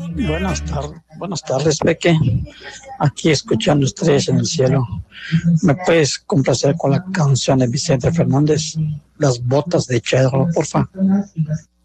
Buenas tardes, Peque. Aquí escuchando Estrellas en el Cielo. ¿Me puedes complacer con la canción de Vicente Fernández? Las botas de Chedro, porfa.